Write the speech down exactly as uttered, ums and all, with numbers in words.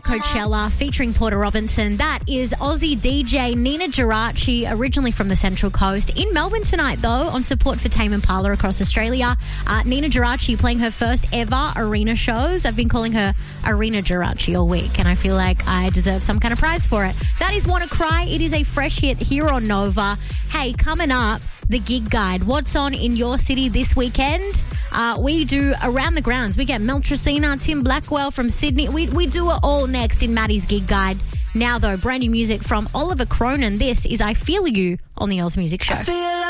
Coachella featuring Porter Robinson. That is Aussie D J Nina Geraci, originally from the Central Coast. In Melbourne tonight, though, on support for Tame Impala across Australia. Uh, Nina Geraci playing her first ever arena shows. I've been calling her Arena Geraci all week, and I feel like I deserve some kind of prize for it. That is Wanna Cry. It is a fresh hit here on Nova. Hey, coming up, the gig guide. What's on in your city this weekend? Uh, we do Around the Grounds. We get Mel Tracina, Tim Blackwell from Sydney. We, we do it all next in Maddie's gig guide. Now, though, brand new music from Oliver Cronin. This is I Feel You on the Oz Music Show.